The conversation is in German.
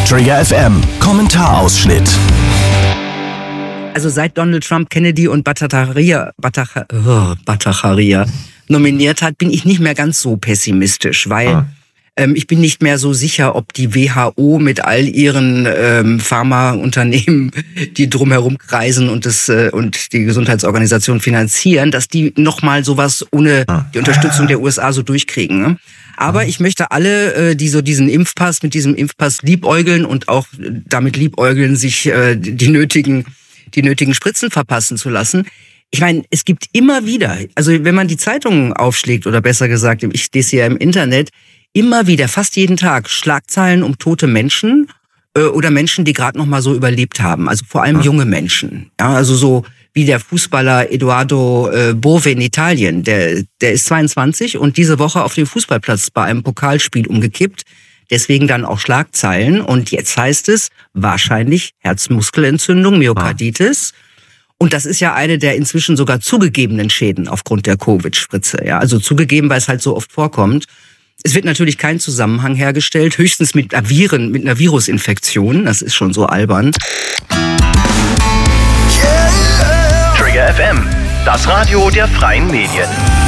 Trigger FM Kommentarausschnitt. Also seit Donald Trump Kennedy und Bhattacharya nominiert hat, bin ich nicht mehr ganz so pessimistisch, weil ich bin nicht mehr so sicher, ob die WHO mit all ihren Pharmaunternehmen, die drumherum kreisen und die Gesundheitsorganisation finanzieren, dass die nochmal sowas ohne die Unterstützung der USA so durchkriegen. Ne? Aber ich möchte alle, die so diesen Impfpass, mit diesem Impfpass liebäugeln und auch damit liebäugeln, sich die nötigen Spritzen verpassen zu lassen. Ich meine, es gibt immer wieder, also wenn man die Zeitungen aufschlägt, oder besser gesagt, ich lese ja im Internet, immer wieder, fast jeden Tag, Schlagzeilen um tote Menschen oder Menschen, die gerade noch mal so überlebt haben. Also vor allem junge Menschen. Ja, also so wie der Fußballer Edoardo Bove in Italien. Der ist 22 und diese Woche auf dem Fußballplatz bei einem Pokalspiel umgekippt. Deswegen dann auch Schlagzeilen. Und jetzt heißt es wahrscheinlich Herzmuskelentzündung, Myokarditis. Und das ist ja eine der inzwischen sogar zugegebenen Schäden aufgrund der Covid-Spritze. Ja, also zugegeben, weil es halt so oft vorkommt. Es wird natürlich kein Zusammenhang hergestellt, höchstens mit einer Virusinfektion. Das ist schon so albern. Trigger FM, das Radio der freien Medien.